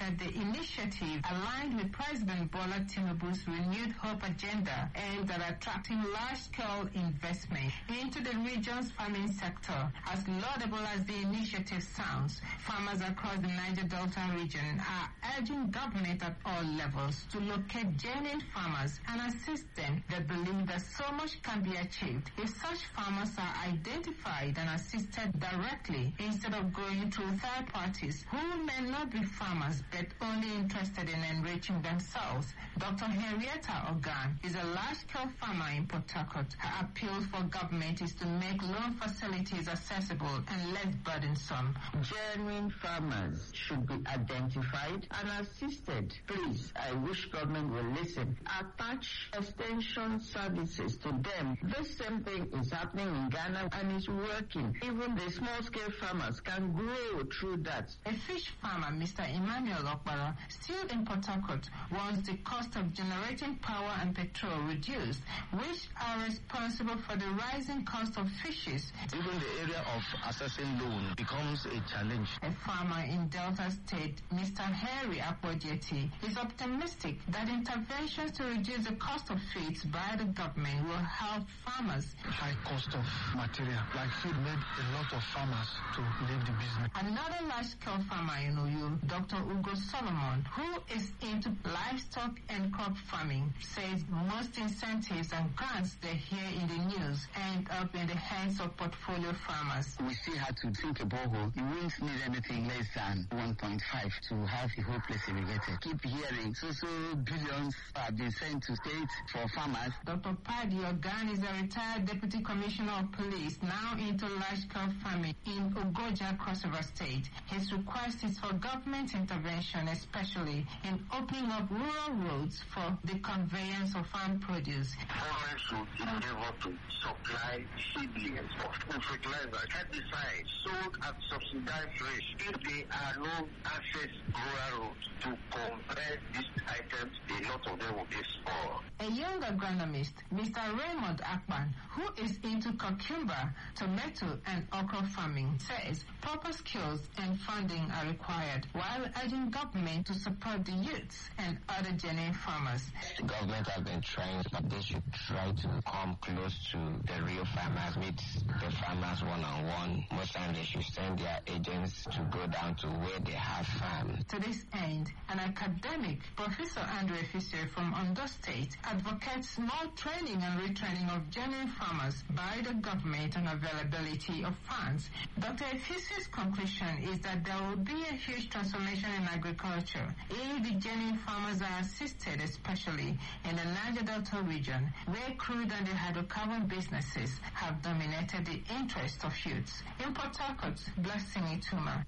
said the initiative aligned with President Bola Tinubu's renewed hope agenda aimed at attracting large-scale investment into the region's farming sector. As laudable as the initiative sounds, farmers across the Niger Delta region are urging government at all levels to locate genuine farmers and assist them. They believe that so much can be achieved if such farmers are identified and assisted directly instead of going through third parties who may not be farmers but only interested in enriching themselves. Dr. Henrietta Ogan is a large-scale farmer in Port Harcourt. Her appeal for government is to make loan facilities accessible and less burdensome. Genuine farmers should be identified and assisted. Please, I wish government will listen. Attach extension services to them. This same thing is happening in Ghana and is working. Even the small-scale farmers can grow through that. A fish farmer, Mr. Emmanuel Okpara, still in Port Harcourt, wants the cost of generating power and petrol reduced, which are responsible for the rising cost of fishes. Even the area of accessing loan becomes a challenge. A farmer in Delta State, Mr. Harry Apojeti, is optimistic that interventions to reduce the cost of feeds by the government will help farmers. High cost of material, like feed, made a lot of farmers to leave the business. Another large-scale farmer in Oyo, Dr. Ugo Solomon, who is into livestock and crop farming, says most incentives and grants they hear in the news end up in the hands of portfolio farmers. We still have to think a borehole. You won't need anything less than 1.5 to have the whole place irrigated. Keep hearing so billions have been sent to states for farmers. Dr. Paddy Ogan is a retired Deputy Commissioner of Police, now into large-scale farming in Ogoja, Cross River State. His request is for government intervention, especially in opening up rural roads for the conveyance of farm produce. Farmers should endeavor to supply seedlings of fertilizer, herbicides sold at subsidized rates. If there are no access rural roads to convert these items, a lot of them will be spoiled. A young agronomist, Mr. Raymond Akpan, who is into cucumber, tomato, and okra farming, says proper skills and funding are required, while urging government to support the youths and other genuine farmers. The government has been trying, but they should try to come close to the real farmers, meet the farmers one-on-one. Most times they should send their agents to go down to where they have farms. To this end, an academic, Professor Andre Fisher from Ondo State, advocates more training and retraining of genuine farmers by the government and availability of funds. Dr. Fisher's conclusion is that there will be a huge transformation in agriculture if the genuine farmers are assisted, especially in the Niger Delta region, where crude and the hydrocarbon businesses have dominated the interest of youths. In Port Harcourt, Blessing Ituma.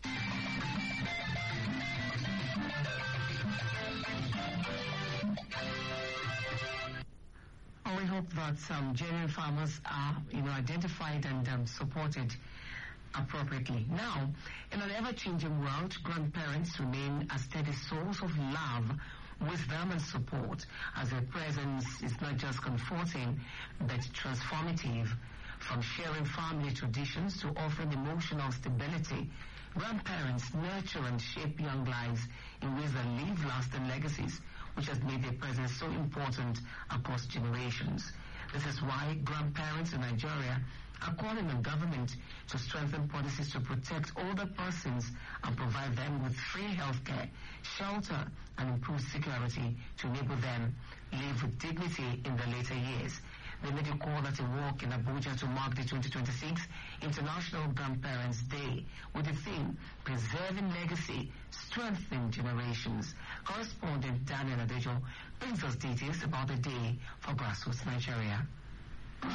We hope that some genuine farmers are, identified and supported appropriately. Now, in an ever-changing world, grandparents remain a steady source of love, wisdom, and support, as their presence is not just comforting, but transformative. From sharing family traditions to offering emotional stability, grandparents nurture and shape young lives in ways that leave lasting legacies, which has made their presence so important across generations. This is why grandparents in Nigeria are calling on government to strengthen policies to protect older persons and provide them with free healthcare, shelter, and improved security to enable them live with dignity in their later years. They made a call at a walk in Abuja to mark the 2026 International Grandparents' Day with the theme, Preserving Legacy, Strengthening Generations. Correspondent Daniel Adejo brings us details about the day for Grassroots Nigeria. We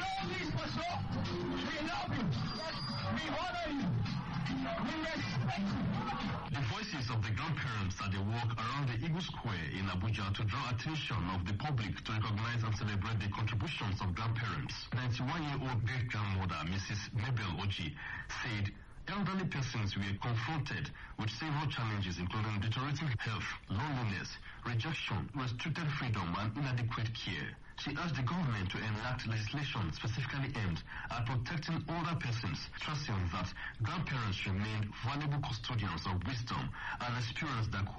love you. We honor you. We respect you. The voices of the grandparents at the walk around the Eagle Square in Abuja to draw attention of the public to recognize and celebrate the contributions of grandparents. 91-year-old great-grandmother Mrs. Mabel Oji said elderly persons were confronted with several challenges including deteriorating health, loneliness, rejection, restricted freedom, and inadequate care. She urged the government to enact legislation specifically aimed at protecting older persons, stressing that grandparents remain valuable custodians of wisdom and experience that